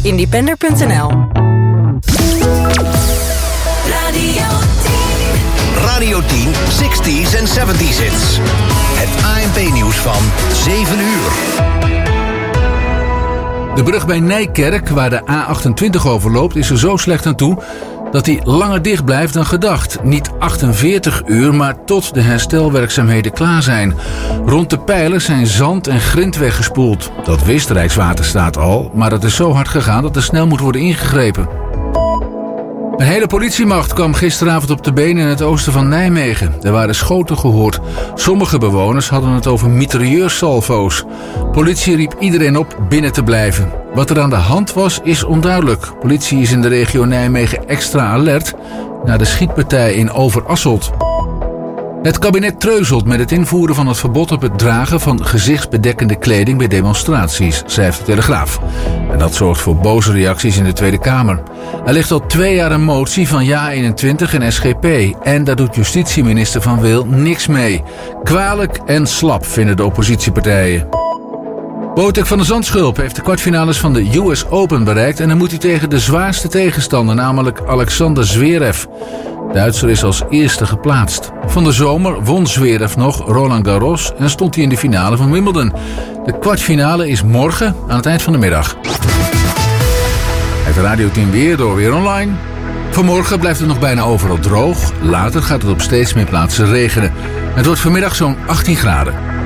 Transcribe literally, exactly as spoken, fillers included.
independer punt n l. Radio tien, zestig's en zeventig's hits. Het A N P-nieuws van zeven uur. De brug bij Nijkerk, waar de A achtentwintig overloopt, is er zo slecht aan toe dat hij langer dicht blijft dan gedacht. Niet achtenveertig uur, maar tot de herstelwerkzaamheden klaar zijn. Rond de pijlers zijn zand en grind weggespoeld. Dat wist Rijkswaterstaat al, maar het is zo hard gegaan dat er snel moet worden ingegrepen. Een hele politiemacht kwam gisteravond op de been in het oosten van Nijmegen. Er waren schoten gehoord. Sommige bewoners hadden het over mitrailleursalvo's. Politie riep iedereen op binnen te blijven. Wat er aan de hand was, is onduidelijk. Politie is in de regio Nijmegen extra alert na de schietpartij in Overasselt. Het kabinet treuzelt met het invoeren van het verbod op het dragen van gezichtsbedekkende kleding bij demonstraties, schrijft de Telegraaf. En dat zorgt voor boze reacties in de Tweede Kamer. Er ligt al twee jaar een motie van Ja eenentwintig en S G P. En daar doet justitieminister Van Wil niks mee. Kwalijk en slap vinden de oppositiepartijen. Botek van der Zandschulp heeft de kwartfinales van de U S Open bereikt en dan moet hij tegen de zwaarste tegenstander, namelijk Alexander Zverev. De Duitser is als eerste geplaatst. Van de zomer won Zverev nog Roland Garros en stond hij in de finale van Wimbledon. De kwartfinale is morgen aan het eind van de middag. Het Radio tien weer door weer online. Vanmorgen blijft het nog bijna overal droog. Later gaat het op steeds meer plaatsen regenen. Het wordt vanmiddag zo'n achttien graden.